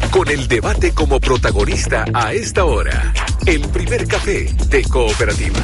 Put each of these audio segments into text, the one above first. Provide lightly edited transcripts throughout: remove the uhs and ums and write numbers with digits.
con el debate como protagonista a esta hora. El primer café de Cooperativa.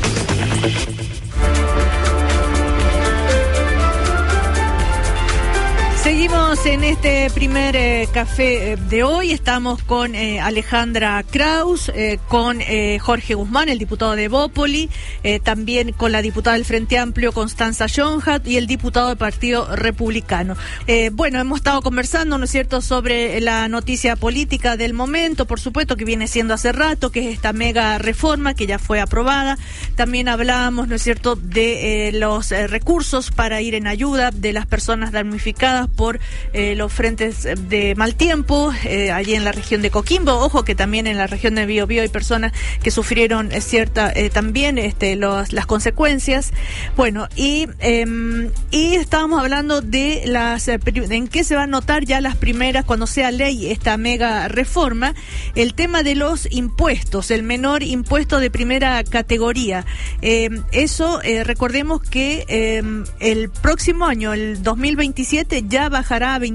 Seguimos en este primer café de hoy. Estamos con Alejandra Kraus, con Jorge Guzmán, el diputado de Evópoli, también con la diputada del Frente Amplio, Constanza Jonhat, y el diputado del Partido Republicano. Bueno, hemos estado conversando, ¿no es cierto?, sobre la noticia política del momento, por supuesto, que viene siendo hace rato, que es esta mega reforma que ya fue aprobada. También hablábamos, ¿no es cierto?, de los recursos para ir en ayuda de las personas damnificadas por los frentes de mal tiempo, allí en la región de Coquimbo. Ojo que también en la región de Biobío hay personas que sufrieron también las consecuencias. Bueno, y estábamos hablando de en qué se va a notar ya las primeras, cuando sea ley esta mega reforma, el tema de los impuestos, el menor impuesto de primera categoría. Eso, recordemos que el próximo año, el 2027, ya bajará a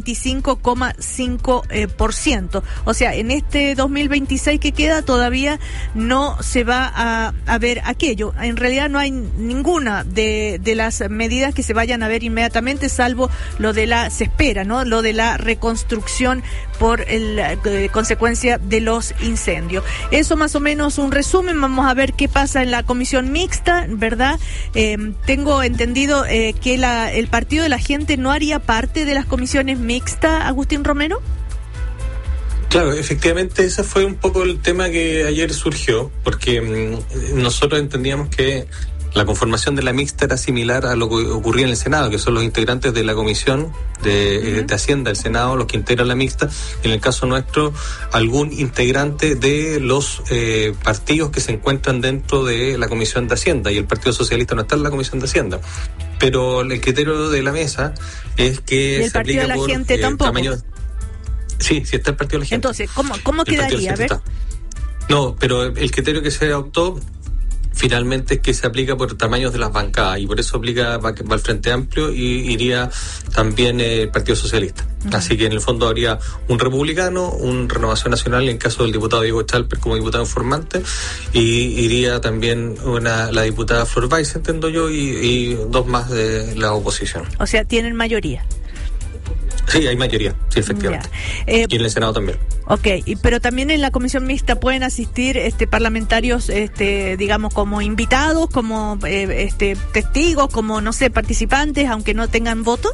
25,5%. O sea, en este 2026 que queda todavía no se va a ver aquello. En realidad no hay ninguna de las medidas que se vayan a ver inmediatamente, salvo se espera, ¿no?, lo de la reconstrucción por consecuencia de los incendios. Eso más o menos un resumen. Vamos a ver qué pasa en la comisión mixta, ¿verdad? Tengo entendido que el Partido de la Gente no haría parte de las comisiones mixtas, Agustín Romero. Claro, efectivamente ese fue un poco el tema que ayer surgió, porque nosotros entendíamos que la conformación de la mixta era similar a lo que ocurría en el Senado, que son los integrantes de la Comisión de Hacienda del Senado, los que integran la mixta. En el caso nuestro, algún integrante de los partidos que se encuentran dentro de la Comisión de Hacienda, y el Partido Socialista no está en la Comisión de Hacienda. Pero el criterio de la mesa es que se aplica por tamaño. Sí, está el Partido de la Gente. Entonces, ¿cómo quedaría? A ver. No, pero el criterio que se adoptó finalmente es que se aplica por tamaños de las bancadas, y por eso va el Frente Amplio y iría también el Partido Socialista. Así que en el fondo habría un republicano, un Renovación Nacional, en caso del diputado Diego Chalper como diputado informante, y iría también la diputada Flor Weiss, entiendo yo, y dos más de la oposición. O sea, tienen mayoría. Sí, hay mayoría, sí, efectivamente. Y en el Senado también. Ok, pero también en la comisión mixta pueden asistir parlamentarios, digamos, como invitados, como testigos, como, no sé, participantes, aunque no tengan voto.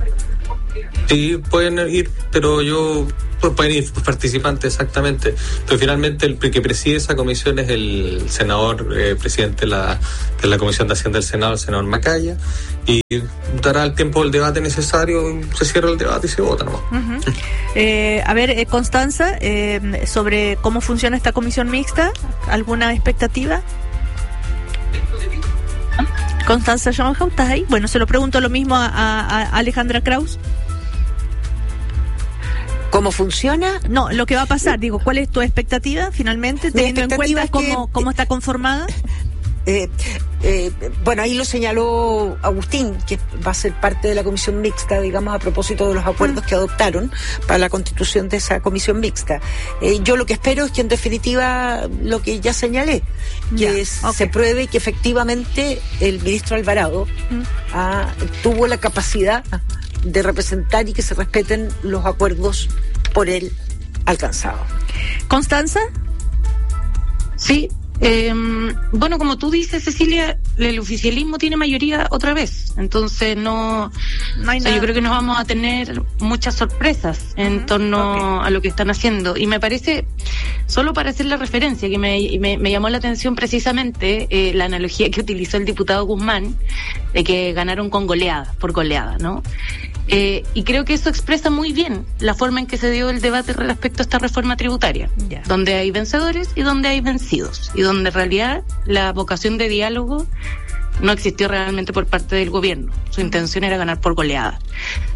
Sí, pueden ir, pero pueden ir participantes, exactamente. Pero finalmente el que preside esa comisión es el senador, presidente de la Comisión de Hacienda del Senado, el senador Macaya, y dará el tiempo del debate necesario, se cierra el debate y se vota nomás. A ver, Constanza, sobre cómo funciona esta comisión mixta, ¿alguna expectativa? Constanza Jonhat, ¿estás ahí? Bueno, se lo pregunto lo mismo a Alejandra Kraus. ¿Cómo funciona? No, lo que va a pasar, digo, ¿cuál es tu expectativa finalmente, teniendo en cuenta cómo está conformada? Bueno, ahí lo señaló Agustín, que va a ser parte de la comisión mixta, digamos, a propósito de los acuerdos que adoptaron para la constitución de esa comisión mixta. Yo lo que espero es que, en definitiva, lo que ya señalé, que se pruebe y que efectivamente el ministro Alvarado tuvo la capacidad de representar y que se respeten los acuerdos por él alcanzados. ¿Constanza? Sí. Bueno, como tú dices, Cecilia, el oficialismo tiene mayoría otra vez, entonces no hay nada. Yo creo que nos vamos a tener muchas sorpresas en torno a lo que están haciendo, y me parece, solo para hacer la referencia, que me llamó la atención precisamente la analogía que utilizó el diputado Guzmán, de que ganaron por goleada, ¿no? Y creo que eso expresa muy bien la forma en que se dio el debate respecto a esta reforma tributaria, donde hay vencedores y donde hay vencidos, y donde en realidad la vocación de diálogo no existió realmente por parte del gobierno. Su intención era ganar por goleada.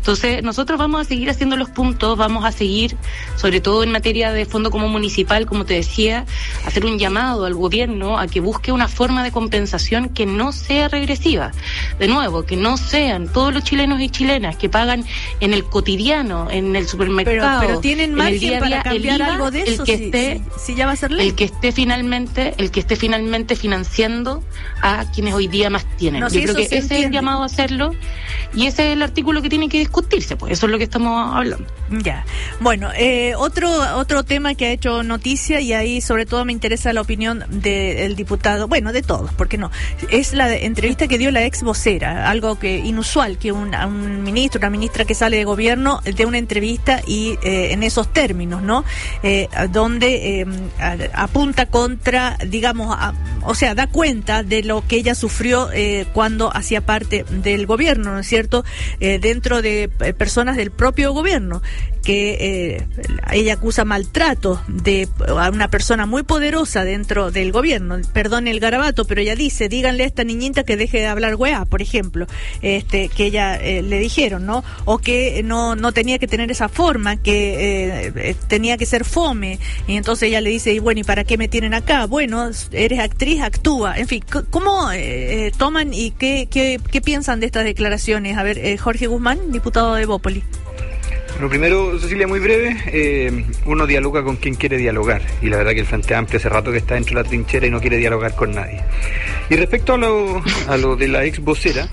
Entonces, nosotros vamos a seguir haciendo los puntos, vamos a seguir, sobre todo en materia de fondo común municipal, como te decía, hacer un llamado al gobierno a que busque una forma de compensación que no sea regresiva. De nuevo, que no sean todos los chilenos y chilenas que pagan en el cotidiano, en el supermercado, pero tienen margen día a día, para cambiar IVA, algo de eso, si ya va a ser ley. El que esté finalmente financiando a quienes hoy día más tienen. No, yo creo que ese es el llamado a hacerlo, y ese es el artículo que tiene que discutirse, pues eso es lo que estamos hablando. Ya. Bueno, otro tema que ha hecho noticia, y ahí sobre todo me interesa la opinión del diputado, bueno, de todos, ¿por qué no? Es la entrevista que dio la ex vocera, algo que inusual, que un ministro, una ministra que sale de gobierno dé una entrevista y en esos términos, ¿no? Donde apunta contra, digamos, o sea, da cuenta de lo que ella sufrió cuando hacía parte del gobierno, ¿no es cierto? Dentro de personas del propio gobierno, que ella acusa maltrato a una persona muy poderosa dentro del gobierno. Perdón el garabato, pero ella dice, díganle a esta niñita que deje de hablar weá, por ejemplo, que ella le dijeron, ¿no? O que no tenía que tener esa forma, que tenía que ser fome, y entonces ella le dice, y bueno, ¿y para qué me tienen acá? Bueno, eres actriz, actúa. En fin, ¿cómo toman y qué piensan de estas declaraciones? A ver, Jorge Guzmán, diputado de Bópoli. Lo primero, Cecilia, muy breve, uno dialoga con quien quiere dialogar, y la verdad que el Frente Amplio hace rato que está dentro de la trinchera y no quiere dialogar con nadie. Y respecto a lo de la ex vocera,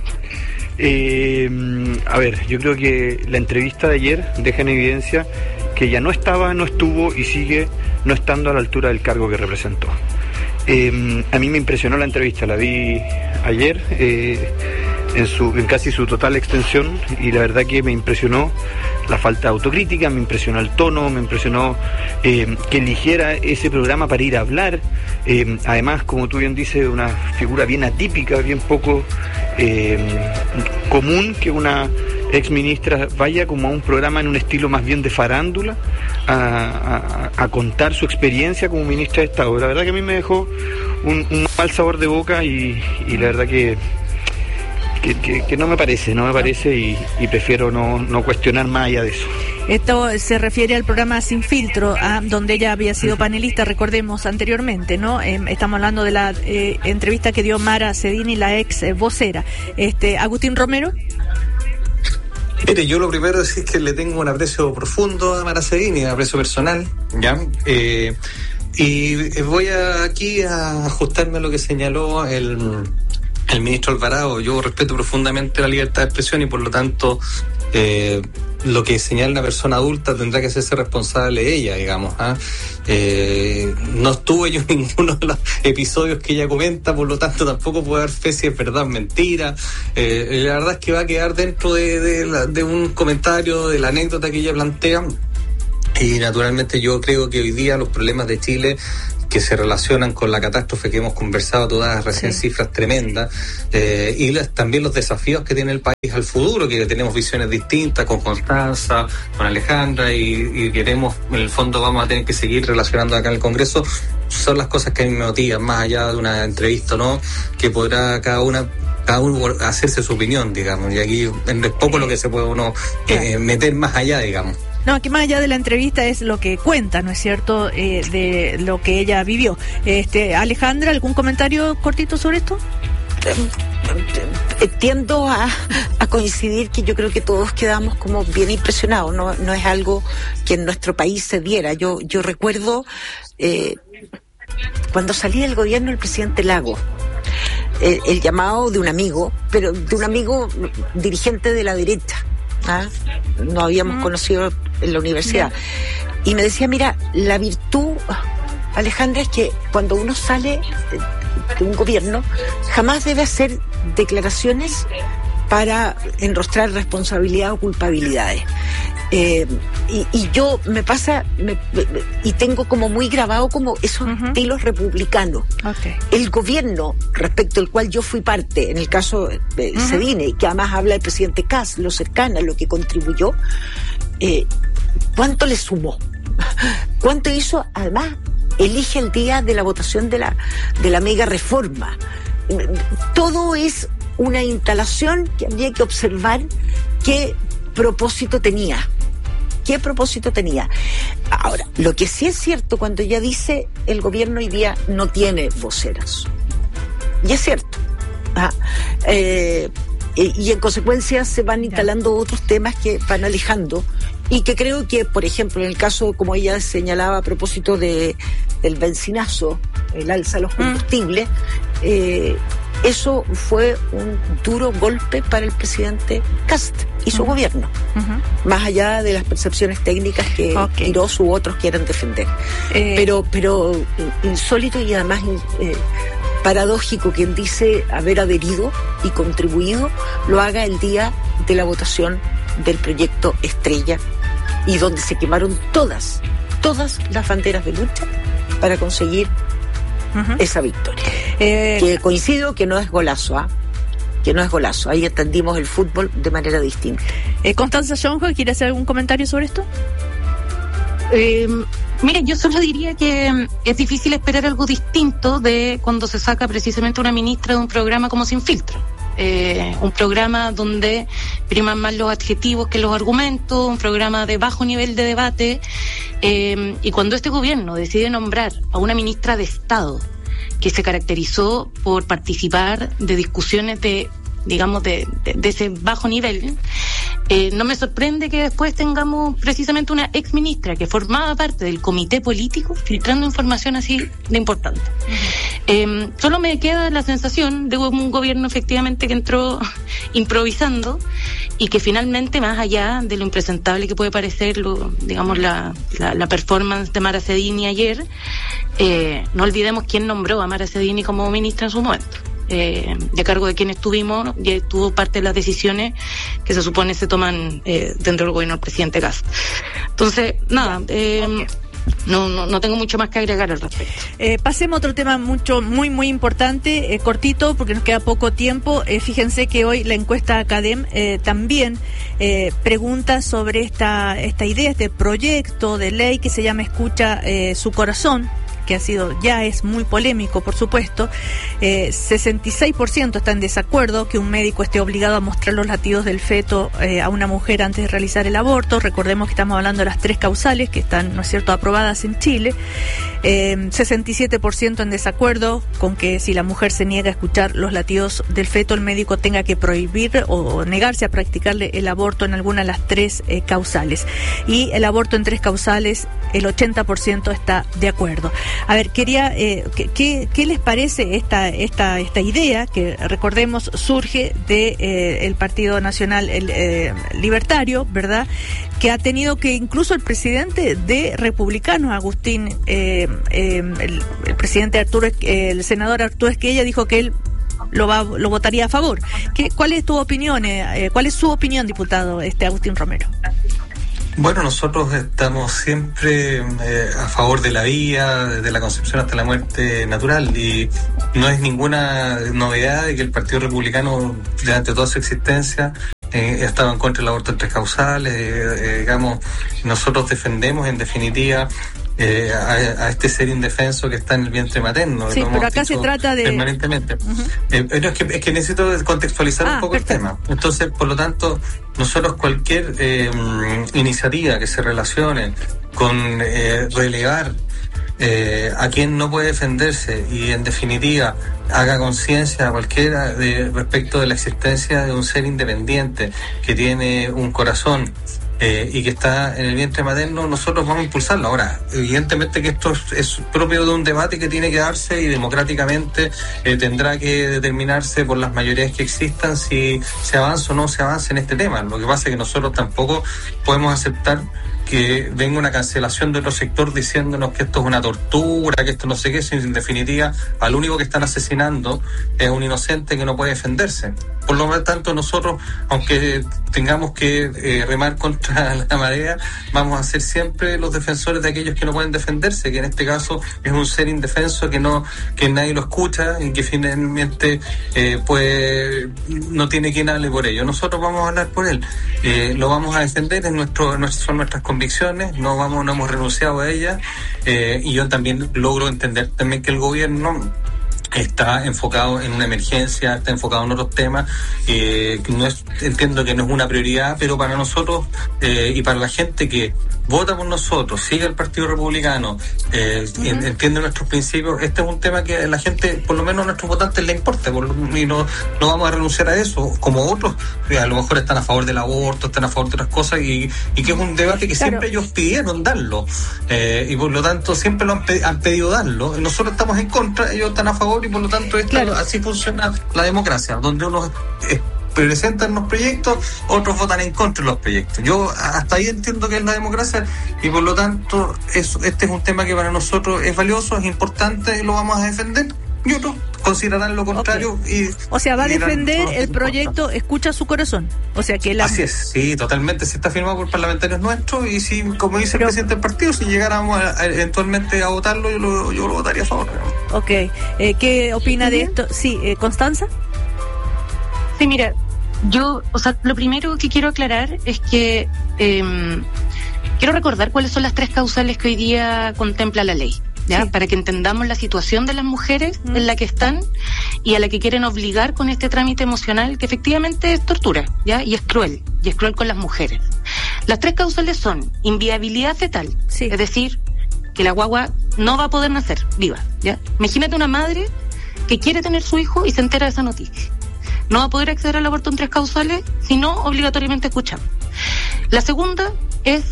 a ver, yo creo que la entrevista de ayer deja en evidencia que ella no estuvo y sigue no estando a la altura del cargo que representó. A mí me impresionó la entrevista, la vi ayer en casi su total extensión, y la verdad que me impresionó la falta de autocrítica, me impresionó el tono, me impresionó que eligiera ese programa para ir a hablar. Además, como tú bien dices, una figura bien atípica, bien poco común que una ex ministra vaya como a un programa en un estilo más bien de farándula a contar su experiencia como ministra de Estado. La verdad que a mí me dejó un mal sabor de boca, y la verdad que no me parece y prefiero no cuestionar más allá de eso. Esto se refiere al programa Sin Filtro, donde ella había sido panelista, recordemos, anteriormente, ¿no? Estamos hablando de la entrevista que dio Mara Cedini, la ex vocera. Agustín Romero. Mire, yo lo primero es que le tengo un aprecio profundo a Mara Cedini, un aprecio personal, ¿ya? Y voy aquí a ajustarme a lo que señaló el ministro Alvarado. Yo respeto profundamente la libertad de expresión y por lo tanto lo que señala una persona adulta tendrá que hacerse responsable ella, digamos. No estuve yo en ninguno de los episodios que ella comenta, por lo tanto tampoco puedo dar fe si es verdad o mentira. La verdad es que va a quedar dentro de un comentario, de la anécdota que ella plantea, y naturalmente yo creo que hoy día los problemas de Chile que se relacionan con la catástrofe que hemos conversado todas recién, sí, cifras tremendas, y también los desafíos que tiene el país al futuro, que tenemos visiones distintas con Constanza, con Alejandra, y queremos, en el fondo vamos a tener que seguir relacionando acá en el Congreso. Son las cosas que a mí me motivan, más allá de una entrevista, ¿no? Que podrá cada uno hacerse su opinión, digamos, y aquí es poco lo que se puede uno meter más allá, digamos. No, que más allá de la entrevista es lo que cuenta, ¿no es cierto?, de lo que ella vivió. Alejandra, ¿algún comentario cortito sobre esto? Tiendo a coincidir que yo creo que todos quedamos como bien impresionados, no es algo que en nuestro país se diera. Yo recuerdo cuando salí del gobierno el presidente Lagos, el llamado de un amigo, pero de un amigo dirigente de la derecha. No habíamos conocido en la universidad, y me decía, mira, la virtud, Alejandra, es que cuando uno sale de un gobierno jamás debe hacer declaraciones para enrostrar responsabilidad o culpabilidades. Y yo me pasa, y tengo como muy grabado como esos estilos republicanos. Okay. El gobierno respecto al cual yo fui parte, en el caso de Cedini, que además habla del presidente Kast, lo cercana, lo que contribuyó, ¿cuánto le sumó? ¿Cuánto hizo? Además, elige el día de la votación de la mega reforma. Todo es una instalación que habría que observar que propósito tenía? ¿Qué propósito tenía? Ahora, lo que sí es cierto, cuando ella dice el gobierno hoy día no tiene voceras. Y es cierto. Y en consecuencia se van instalando otros temas que van alejando, y que creo que, por ejemplo, en el caso, como ella señalaba a propósito del benzinazo, el alza de los combustibles, eso fue un duro golpe para el presidente Kast y su gobierno, más allá de las percepciones técnicas que Quirós u otros quieran defender. Pero insólito y además paradójico que quien dice haber adherido y contribuido lo haga el día de la votación del proyecto Estrella, y donde se quemaron todas las banderas de lucha para conseguir esa victoria. Que coincido que no es golazo, que no es golazo. Ahí entendimos el fútbol de manera distinta. Constanza Jonjo, ¿quiere hacer algún comentario sobre esto? Mira, yo solo diría que es difícil esperar algo distinto de cuando se saca precisamente una ministra de un programa como Sin Filtro. Un programa donde priman más los adjetivos que los argumentos, un programa de bajo nivel de debate, y cuando este gobierno decide nombrar a una ministra de Estado que se caracterizó por participar de discusiones de ese bajo nivel, no me sorprende que después tengamos precisamente una exministra que formaba parte del comité político filtrando información así de importante. Solo me queda la sensación de un gobierno efectivamente que entró improvisando, y que finalmente, más allá de lo impresentable que puede parecer la performance de Mara Cedini ayer, no olvidemos quién nombró a Mara Cedini como ministra en su momento. De cargo de quien estuvimos, y tuvo parte de las decisiones que se supone se toman dentro del gobierno del presidente Kast. Entonces, nada, no tengo mucho más que agregar al respecto. Pasemos a otro tema muy importante, cortito, porque nos queda poco tiempo. Fíjense que hoy la encuesta Academ también pregunta sobre esta idea, este proyecto de ley que se llama Escucha su corazón, que ya es muy polémico, por supuesto. 66% está en desacuerdo que un médico esté obligado a mostrar los latidos del feto a una mujer antes de realizar el aborto. Recordemos que estamos hablando de las 3 causales que están, ¿no es cierto?, aprobadas en Chile. 67% en desacuerdo con que si la mujer se niega a escuchar los latidos del feto, el médico tenga que prohibir o negarse a practicarle el aborto en alguna de las 3 causales. Y el aborto en 3 causales, el 80% está de acuerdo. A ver, quería, ¿qué les parece esta idea que, recordemos, surge de el Partido Nacional Libertario, ¿verdad?, que ha tenido que incluso el presidente de Republicanos, Agustín, el presidente el senador Arturo Esquella, dijo que él lo votaría a favor. ¿Cuál es tu opinión? ¿Cuál es su opinión, diputado Agustín Romero? Bueno, nosotros estamos siempre a favor de la vida, desde la concepción hasta la muerte natural, y no es ninguna novedad de que el Partido Republicano, durante toda su existencia, estaba en contra del aborto en 3 causales. Nosotros defendemos, en definitiva, a este ser indefenso que está en el vientre materno. Sí, pero acá se trata de... Permanentemente. Es que necesito contextualizar un poco perfecto. El tema. Entonces, por lo tanto, nosotros cualquier iniciativa que se relacione con relegar a quien no puede defenderse y, en definitiva, haga conciencia a cualquiera respecto de la existencia de un ser independiente que tiene un corazón y que está en el vientre materno, nosotros vamos a impulsarlo. Ahora, evidentemente que esto es propio de un debate que tiene que darse, y democráticamente tendrá que determinarse por las mayorías que existan si se avanza o no se avanza en este tema. Lo que pasa es que nosotros tampoco podemos aceptar que venga una cancelación de otro sector diciéndonos que esto es una tortura, que esto no sé qué, si en definitiva al único que están asesinando es un inocente que no puede defenderse. Por lo tanto, nosotros, aunque tengamos que remar contra la marea, vamos a ser siempre los defensores de aquellos que no pueden defenderse, que en este caso es un ser indefenso que nadie lo escucha y que finalmente pues no tiene quien hable por ello. Nosotros vamos a hablar por él, lo vamos a defender, son nuestras convicciones, no hemos renunciado a ellas, y yo también logro entender también que el gobierno está enfocado en una emergencia, está enfocado en otros temas, entiendo que no es una prioridad, pero para nosotros y para la gente que vota por nosotros, sigue el Partido Republicano, entiende nuestros principios, este es un tema que a la gente, por lo menos a nuestros votantes, les importa, y no vamos a renunciar a eso, como otros que a lo mejor están a favor del aborto, están a favor de otras cosas, y que es un debate que siempre ellos pidieron darlo, y por lo tanto siempre lo han pedido darlo. Nosotros estamos en contra, ellos están a favor, y por lo tanto así funciona la democracia, donde unos presentan los proyectos, otros votan en contra de los proyectos. Yo hasta ahí entiendo que es la democracia, y por lo tanto este es un tema que para nosotros es valioso, es importante, y lo vamos a defender, y otros considerarán lo contrario. O sea, va a defender el proyecto Escucha su Corazón. O sea que Así es, sí, totalmente. Sí, está firmado por parlamentarios nuestros, y si, como dice el presidente del partido, si llegáramos eventualmente a votarlo, yo lo votaría a favor. Ok. ¿Qué opina de esto? Sí, ¿Constanza? Sí, mira, lo primero que quiero aclarar es que quiero recordar cuáles son las 3 causales que hoy día contempla la ley. ¿Ya? Sí. Para que entendamos la situación de las mujeres en la que están y a la que quieren obligar con este trámite emocional, que efectivamente es tortura, ¿ya? Y es cruel con las mujeres. Las 3 causales son inviabilidad fetal, es decir, que la guagua no va a poder nacer viva, ¿ya? Imagínate una madre que quiere tener su hijo y se entera de esa noticia. No va a poder acceder al aborto en 3 causales, sino obligatoriamente escuchar. La segunda es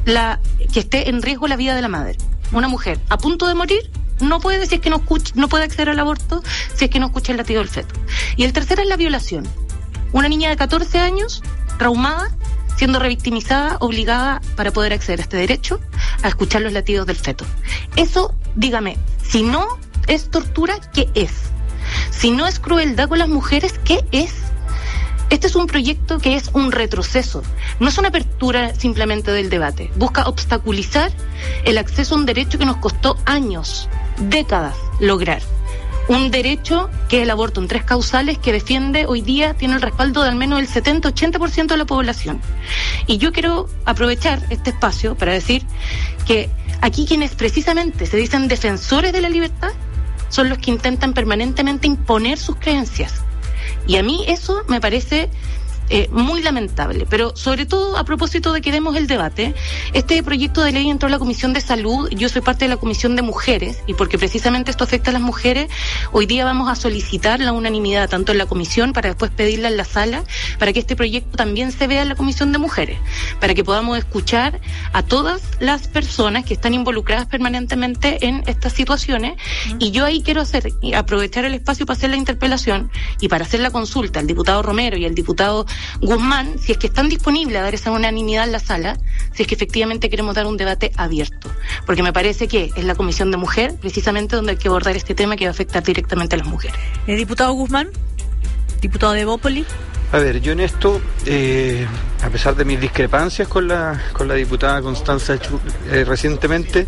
que esté en riesgo la vida de la madre. Una mujer a punto de morir no puede decir que no puede acceder al aborto si es que no escucha el latido del feto. Y el tercero es la violación. Una niña de 14 años, traumada, siendo revictimizada, obligada para poder acceder a este derecho a escuchar los latidos del feto. Eso, dígame, si no es tortura, ¿qué es? Si no es crueldad con las mujeres, ¿qué es? Este es un proyecto que es un retroceso, no es una apertura simplemente del debate. Busca obstaculizar el acceso a un derecho que nos costó años, décadas, lograr. Un derecho que es el aborto en 3 causales, que defiende hoy día, tiene el respaldo de al menos el 70-80% de la población. Y yo quiero aprovechar este espacio para decir que aquí quienes precisamente se dicen defensores de la libertad son los que intentan permanentemente imponer sus creencias. Y a mí eso me parece muy lamentable, pero sobre todo a propósito de que demos el debate, este proyecto de ley entró a la Comisión de Salud, yo soy parte de la Comisión de Mujeres, y porque precisamente esto afecta a las mujeres, hoy día vamos a solicitar la unanimidad tanto en la Comisión, para después pedirla en la sala, para que este proyecto también se vea en la Comisión de Mujeres, para que podamos escuchar a todas las personas que están involucradas permanentemente en estas situaciones. Y yo ahí quiero aprovechar el espacio para hacer la interpelación y para hacer la consulta al diputado Romero y al diputado Guzmán, si es que están disponibles a dar esa unanimidad en la sala, si es que efectivamente queremos dar un debate abierto, porque me parece que es la Comisión de Mujer precisamente donde hay que abordar este tema que va a afectar directamente a las mujeres. Diputado Guzmán, diputado de Bópoli. A ver, yo en esto, a pesar de mis discrepancias con la diputada Constanza recientemente,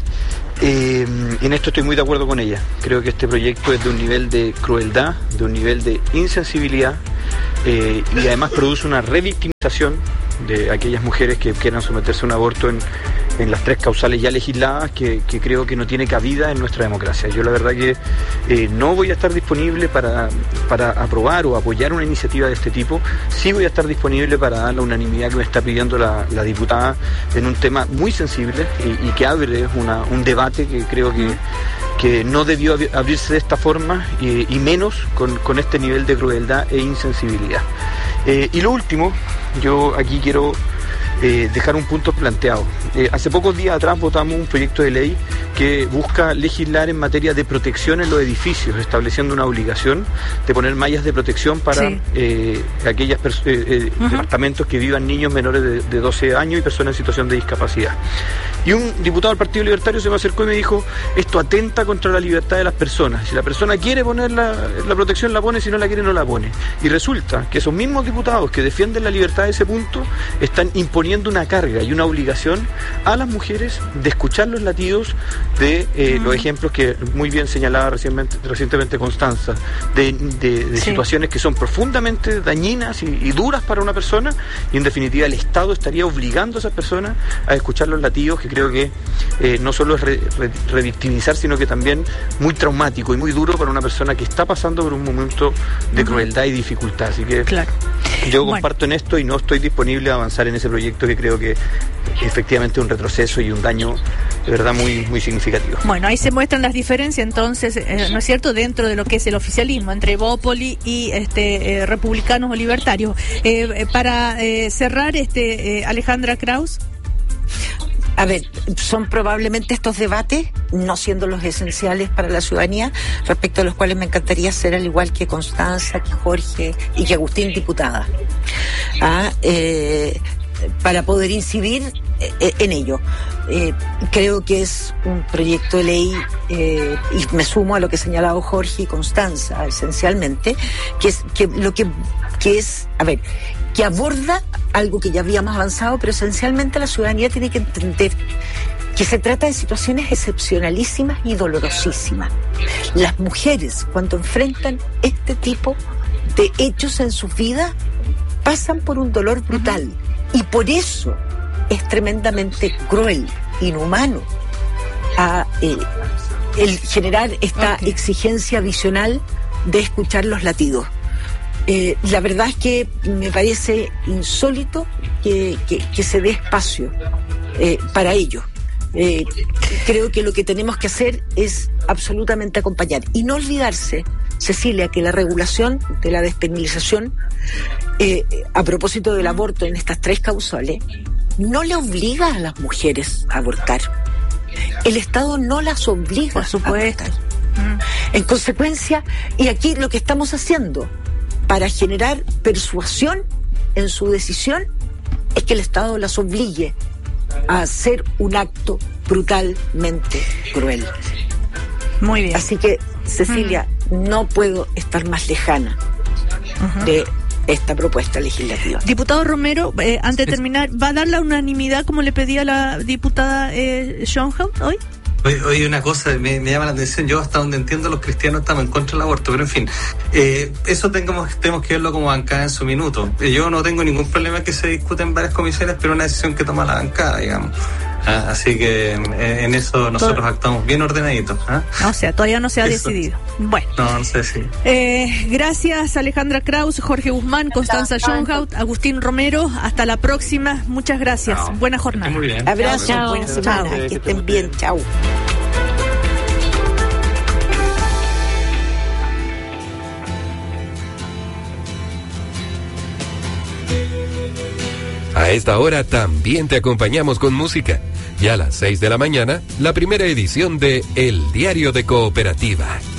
en esto estoy muy de acuerdo con ella. Creo que este proyecto es de un nivel de crueldad, de un nivel de insensibilidad, y además produce una revictimización de aquellas mujeres que quieran someterse a un aborto en las 3 causales ya legisladas, que creo que no tiene cabida en nuestra democracia. Yo la verdad que no voy a estar disponible para aprobar o apoyar una iniciativa de este tipo. Sí voy a estar disponible para dar la unanimidad que me está pidiendo la diputada en un tema muy sensible y que abre un debate que creo que no debió abrirse de esta forma, y menos con este nivel de crueldad e insensibilidad. Y lo último, yo aquí quiero dejar un punto planteado. Hace pocos días atrás votamos un proyecto de ley que busca legislar en materia de protección en los edificios, estableciendo una obligación de poner mallas de protección para aquellos departamentos que vivan niños menores de 12 años y personas en situación de discapacidad. Y un diputado del Partido Libertario se me acercó y me dijo: esto atenta contra la libertad de las personas. Si la persona quiere poner la protección, la pone; si no la quiere, no la pone. Y resulta que esos mismos diputados que defienden la libertad de ese punto están imponiendo imponiendo una carga y una obligación a las mujeres de escuchar los latidos de los ejemplos que muy bien señalaba recientemente Constanza, de situaciones que son profundamente dañinas y duras para una persona, y en definitiva el Estado estaría obligando a esas personas a escuchar los latidos, que creo que no solo es revictimizar, sino que también muy traumático y muy duro para una persona que está pasando por un momento de crueldad y dificultad. Así que yo comparto en esto y no estoy disponible a avanzar en ese proyecto, que creo que efectivamente es un retroceso y un daño de verdad muy, muy significativo. Bueno, ahí se muestran las diferencias entonces, ¿no es cierto?, dentro de lo que es el oficialismo entre Bópoli y republicanos o libertarios. Para cerrar, Alejandra Krauss. A ver, son probablemente estos debates, no siendo los esenciales para la ciudadanía, respecto a los cuales me encantaría ser, al igual que Constanza, que Jorge y que Agustín, diputada, para poder incidir en ello. Creo que es un proyecto de ley, y me sumo a lo que ha señalado Jorge y Constanza, esencialmente, que aborda algo que ya habíamos avanzado, pero esencialmente la ciudadanía tiene que entender que se trata de situaciones excepcionalísimas y dolorosísimas. Las mujeres, cuando enfrentan este tipo de hechos en sus vidas, pasan por un dolor brutal, y por eso es tremendamente cruel, inhumano, el generar esta exigencia visional de escuchar los latidos. La verdad es que me parece insólito que se dé espacio para ello. Creo que lo que tenemos que hacer es absolutamente acompañar y no olvidarse, Cecilia, que la regulación de la despenalización a propósito del aborto en estas 3 causales no le obliga a las mujeres a abortar. El Estado no las obliga a abortar. En consecuencia, y aquí lo que estamos haciendo para generar persuasión en su decisión es que el Estado las obligue a hacer un acto brutalmente cruel. Muy bien. Así que, Cecilia, no puedo estar más lejana de esta propuesta legislativa. Diputado Romero, antes de terminar, ¿va a dar la unanimidad como le pedía la diputada Schoenhout hoy? Oye, una cosa me llama la atención. Yo, hasta donde entiendo, los cristianos estamos en contra del aborto, pero en fin, eso tenemos que verlo como bancada en su minuto. Yo no tengo ningún problema que se discute en varias comisiones, pero una decisión que toma la bancada, digamos. Así que en eso nosotros actuamos bien ordenaditos. O sea, todavía no se ha decidido. Bueno. No sé si. Gracias, Alejandra Krauss, Jorge Guzmán, Constanza Schoenhout, Agustín Romero. Hasta la próxima. Muchas gracias. Buena jornada. Muy bien. Abrazo, buena semana. Que estén bien. Chao. A esta hora también te acompañamos con música. Y a las 6 de la mañana, la primera edición de El Diario de Cooperativa.